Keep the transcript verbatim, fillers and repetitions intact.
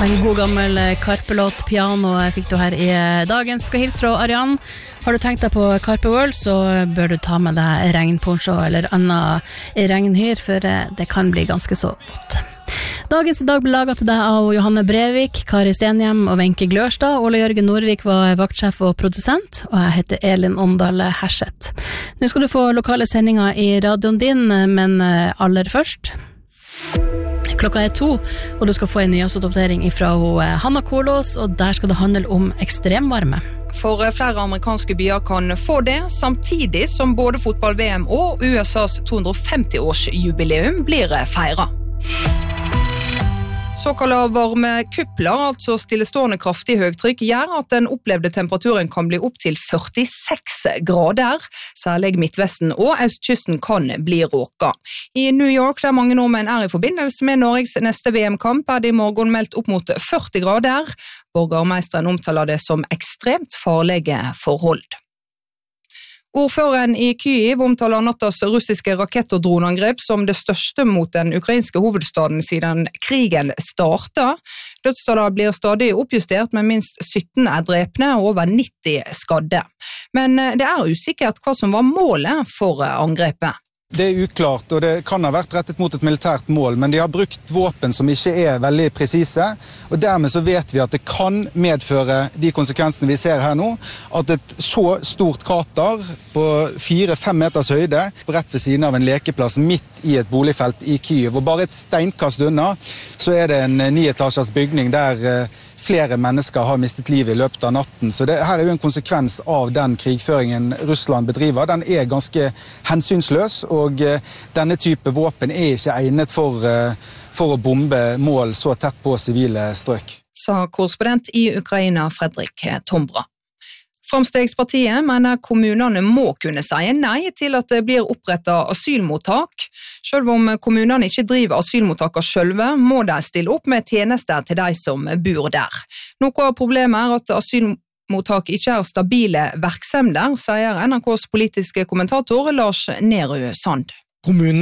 En god gammel Karpe-låt, piano, fikk du her i dagens Skal hilse fra Ariane. Har du tenkt deg på Karpe World, så bør du ta med deg regnponcho eller annet regnhyr, for det kan bli ganske så vått. Dagens i dag ble laget til deg av Johanne Brevik, Kari Stenhjem og Wenche Glørstad. Ole Jørgen Norvik var vaktsjef og produsent, og jeg heter Elin Åndal Herseth. Nå skal du få lokale sendinger i radioen din, men aller først... Klokka er to, og du skal få en nyhetsoppdatering fra Hanna Kolås, og der skal det handle om ekstremvarme. For flere amerikanske byer kan få det, samtidig som både fotball-V M og U S A's to hundre og femti-årsjubileum blir feiret. Såkalla varme kupler, altså stillestående kraftig høgtrykk, gjør at den opplevde temperaturen kan bli opp til førtiseks grader. Særlig Midtvesten og Østkysten kan bli råka. I New York, der mange nordmenn er i forbindelse med Norges neste V M-kamp, er det i morgen meldt opp mot førti grader. Borgermeisteren omtaler det som ekstremt farlige forhold. Ordføreren i Kyiv omtaler nattas russiske rakett- og dronangrep som det største mot den ukrainske hovedstaden siden krigen startet. Dødstallet blir stadig oppjustert, med minst sytten er drepne og over nitti skadde. Men det er usikkert hva som var målet for angrepet. Det er uklart, og det kan ha vært rettet mot et militært mål, men de har brukt våpen som ikke er veldig presise, og dermed så vet vi at det kan medføre de konsekvensene vi ser her nå, at et så stort krater på fire-fem meters høyde, rett ved siden av en lekeplass midt i et boligfelt i Kyiv, og bare et steinkast unna, så er det en nietasjers bygning der flere mennesker har mistet livet i løpet av natten. Så det her er jo en konsekvens av den krigføringen Russland bedriver. Den er ganske hensynsløs, og denne type våpen er ikke egnet for, for å bombe mål så tett på sivile strøk. Sa korrespondent i Ukraina Fredrik Tombra. Framstegspartiet mener kommunene må kunne si nei til at det blir opprettet asylmottak. Selv om kommunene ikke driver asylmottaker selve, må de stille opp med tjenester til de som bor der. Noe av problemet er at asylmottak ikke er stabile virksomheter, sier N R K's politiske kommentator Lars Nehru Sand. Kommunen